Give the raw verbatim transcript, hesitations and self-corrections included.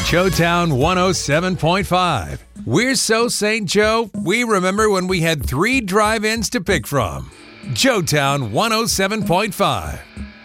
Showtown one oh seven point five. We're so Saint Joe, we remember when we had three drive-ins to pick from. Showtown one oh seven point five.